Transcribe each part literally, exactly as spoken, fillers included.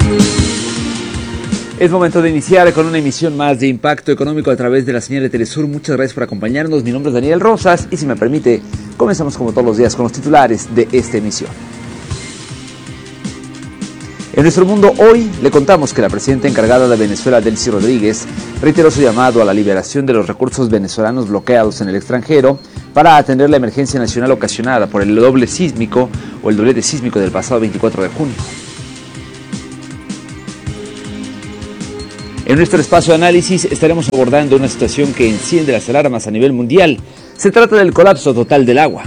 Es momento de iniciar con una emisión más de Impacto Económico a través de la señal de Telesur. Muchas gracias por acompañarnos. Mi nombre es Daniel Rosas y, si me permite, comenzamos como todos los días con los titulares de esta emisión. En nuestro mundo hoy le contamos que la presidenta encargada de Venezuela, Delcy Rodríguez, reiteró su llamado a la liberación de los recursos venezolanos bloqueados en el extranjero para atender la emergencia nacional ocasionada por el doble sísmico o el doblete sísmico del pasado veinticuatro de junio. En nuestro espacio de análisis estaremos abordando una situación que enciende las alarmas a nivel mundial. Se trata del colapso total del agua.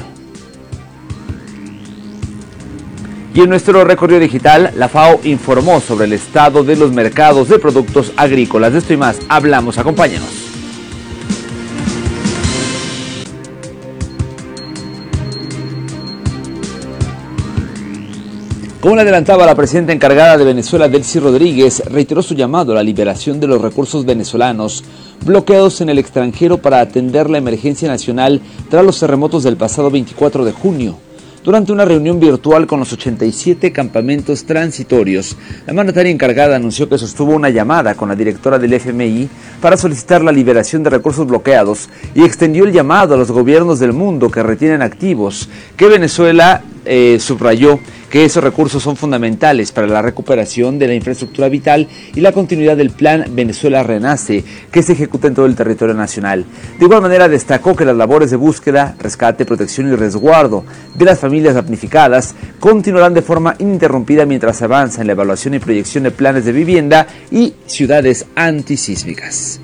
Y en nuestro recorrido digital, la FAO informó sobre el estado de los mercados de productos agrícolas. De esto y más hablamos. Acompáñanos. Como le adelantaba la presidenta encargada de Venezuela, Delcy Rodríguez, reiteró su llamado a la liberación de los recursos venezolanos bloqueados en el extranjero para atender la emergencia nacional tras los terremotos del pasado veinticuatro de junio. Durante una reunión virtual con los ochenta y siete campamentos transitorios, la mandataria encargada anunció que sostuvo una llamada con la directora del F M I para solicitar la liberación de recursos bloqueados y extendió el llamado a los gobiernos del mundo que retienen activos, que Venezuela eh, subrayó que esos recursos son fundamentales para la recuperación de la infraestructura vital y la continuidad del plan Venezuela Renace, que se ejecuta en todo el territorio nacional. De igual manera, destacó que las labores de búsqueda, rescate, protección y resguardo de las familias damnificadas continuarán de forma ininterrumpida mientras se avanza en la evaluación y proyección de planes de vivienda y ciudades antisísmicas.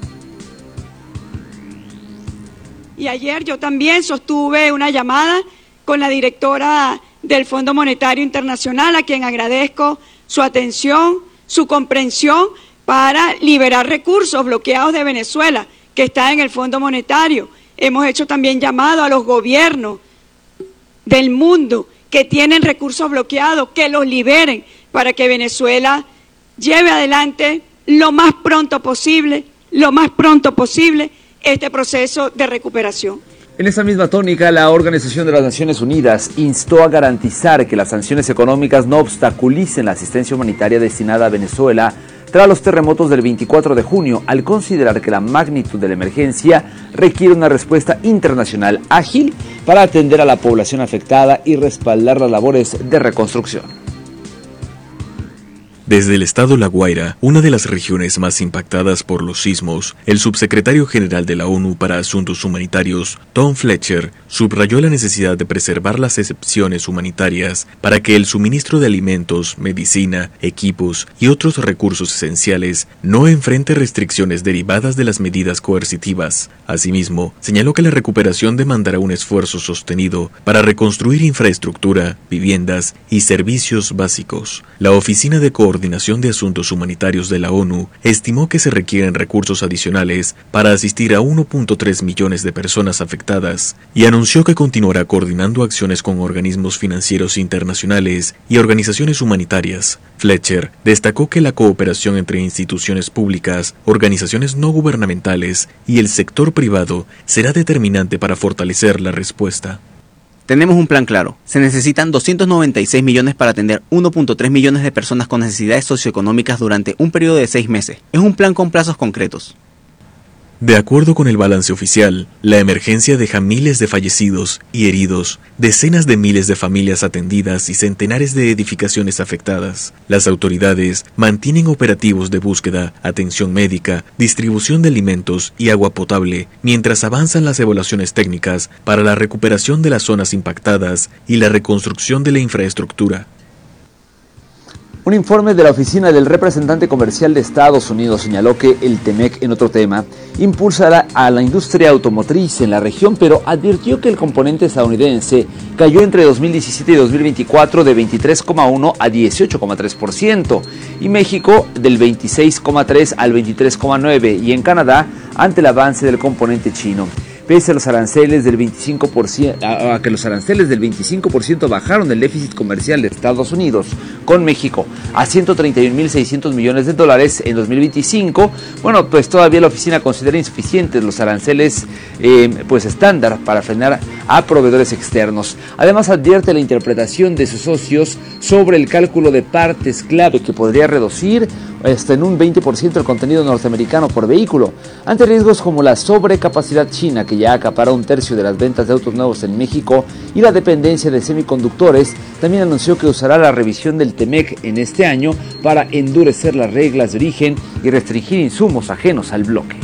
Y ayer yo también sostuve una llamada con la directora del Fondo Monetario Internacional, a quien agradezco su atención, su comprensión para liberar recursos bloqueados de Venezuela, que está en el Fondo Monetario. Hemos hecho también llamado a los gobiernos del mundo que tienen recursos bloqueados, que los liberen para que Venezuela lleve adelante lo más pronto posible, lo más pronto posible, este proceso de recuperación. En esa misma tónica, la Organización de las Naciones Unidas instó a garantizar que las sanciones económicas no obstaculicen la asistencia humanitaria destinada a Venezuela tras los terremotos del veinticuatro de junio, al considerar que la magnitud de la emergencia requiere una respuesta internacional ágil para atender a la población afectada y respaldar las labores de reconstrucción. Desde el estado La Guaira, una de las regiones más impactadas por los sismos, el subsecretario general de la ONU para Asuntos Humanitarios, Tom Fletcher, subrayó la necesidad de preservar las excepciones humanitarias para que el suministro de alimentos, medicina, equipos y otros recursos esenciales no enfrente restricciones derivadas de las medidas coercitivas. Asimismo, señaló que la recuperación demandará un esfuerzo sostenido para reconstruir infraestructura, viviendas y servicios básicos. La Oficina de Coordinación Coordinación de Asuntos Humanitarios de la ONU estimó que se requieren recursos adicionales para asistir a uno punto tres millones de personas afectadas y anunció que continuará coordinando acciones con organismos financieros internacionales y organizaciones humanitarias. Fletcher destacó que la cooperación entre instituciones públicas, organizaciones no gubernamentales y el sector privado será determinante para fortalecer la respuesta. Tenemos un plan claro. Se necesitan doscientos noventa y seis millones para atender uno punto tres millones de personas con necesidades socioeconómicas durante un periodo de seis meses. Es un plan con plazos concretos. De acuerdo con el balance oficial, la emergencia deja miles de fallecidos y heridos, decenas de miles de familias atendidas y centenares de edificaciones afectadas. Las autoridades mantienen operativos de búsqueda, atención médica, distribución de alimentos y agua potable, mientras avanzan las evaluaciones técnicas para la recuperación de las zonas impactadas y la reconstrucción de la infraestructura. Un informe de la Oficina del Representante Comercial de Estados Unidos señaló que el TEMEC, en otro tema, impulsará a la industria automotriz en la región, pero advirtió que el componente estadounidense cayó entre dos mil diecisiete y dos mil veinticuatro de veintitrés coma uno a dieciocho coma tres por ciento, y México del veintiséis coma tres al veintitrés coma nueve por ciento, y en Canadá ante el avance del componente chino. Pese a los aranceles del veinticinco por ciento, a, a que los aranceles del veinticinco por ciento bajaron el déficit comercial de Estados Unidos con México a ciento treinta y un mil seiscientos millones de dólares en dos mil veinticinco, bueno, pues todavía la oficina considera insuficientes los aranceles eh, pues estándar para frenar a proveedores externos. Además, advierte la interpretación de sus socios sobre el cálculo de partes clave que podría reducir hasta en un veinte por ciento el contenido norteamericano por vehículo, ante riesgos como la sobrecapacidad china, que ya acapara un tercio de las ventas de autos nuevos en México, y la dependencia de semiconductores. También anunció que usará la revisión del TEMEC en este año para endurecer las reglas de origen y restringir insumos ajenos al bloque.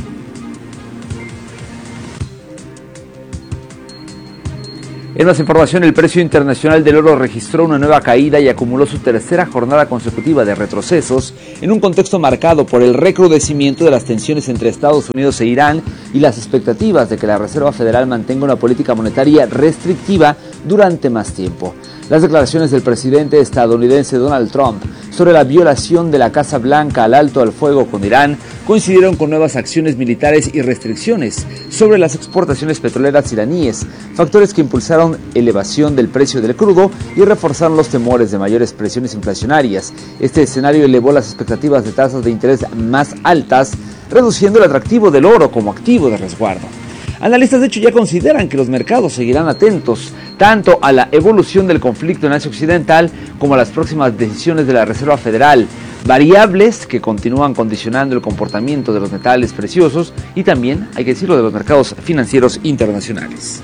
En más información, el precio internacional del oro registró una nueva caída y acumuló su tercera jornada consecutiva de retrocesos en un contexto marcado por el recrudecimiento de las tensiones entre Estados Unidos e Irán y las expectativas de que la Reserva Federal mantenga una política monetaria restrictiva durante más tiempo. Las declaraciones del presidente estadounidense Donald Trump sobre la violación de la Casa Blanca al alto al fuego con Irán coincidieron con nuevas acciones militares y restricciones sobre las exportaciones petroleras iraníes, factores que impulsaron elevación del precio del crudo y reforzaron los temores de mayores presiones inflacionarias. Este escenario elevó las expectativas de tasas de interés más altas, reduciendo el atractivo del oro como activo de resguardo. Analistas de hecho ya consideran que los mercados seguirán atentos tanto a la evolución del conflicto en Asia Occidental como a las próximas decisiones de la Reserva Federal, variables que continúan condicionando el comportamiento de los metales preciosos y también, hay que decirlo, de los mercados financieros internacionales.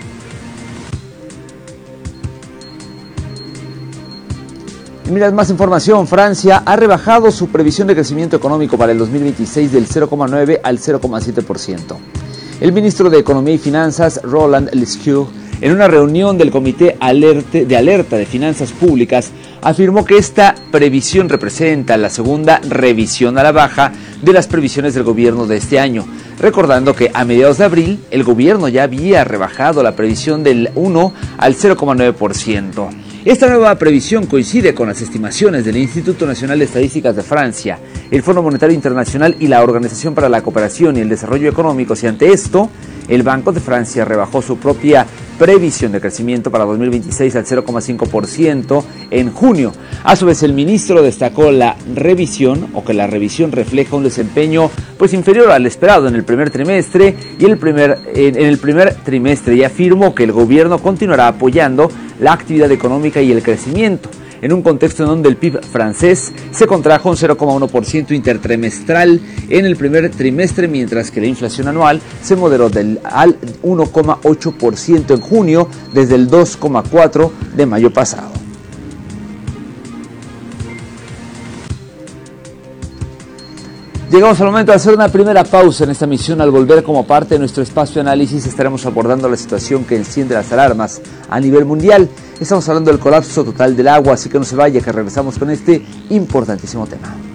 Y mirad más información, Francia ha rebajado su previsión de crecimiento económico para el dos mil veintiséis del cero coma nueve al cero coma siete por ciento. El ministro de Economía y Finanzas, Roland Lescure, en una reunión del Comité Alerte, de Alerta de Finanzas Públicas, afirmó que esta previsión representa la segunda revisión a la baja de las previsiones del gobierno de este año, recordando que a mediados de abril el gobierno ya había rebajado la previsión del uno al cero coma nueve por ciento. Esta nueva previsión coincide con las estimaciones del Instituto Nacional de Estadísticas de Francia, el Fondo Monetario Internacional y la Organización para la Cooperación y el Desarrollo Económico, y ante esto, el Banco de Francia rebajó su propia previsión de crecimiento para dos mil veintiséis al cero coma cinco por ciento en junio. A su vez, el ministro destacó la revisión, o que la revisión refleja un desempeño pues inferior al esperado en el primer trimestre y el primer, en, en el primer trimestre, y afirmó que el gobierno continuará apoyando la actividad económica y el crecimiento, en un contexto en donde el P I B francés se contrajo un cero coma uno por ciento intertrimestral en el primer trimestre, mientras que la inflación anual se moderó del, al uno coma ocho por ciento en junio desde el dos coma cuatro por ciento de mayo pasado. Llegamos al momento de hacer una primera pausa en esta misión. Al volver, como parte de nuestro espacio de análisis, estaremos abordando la situación que enciende las alarmas a nivel mundial. Estamos hablando del colapso total del agua, así que no se vaya, que regresamos con este importantísimo tema.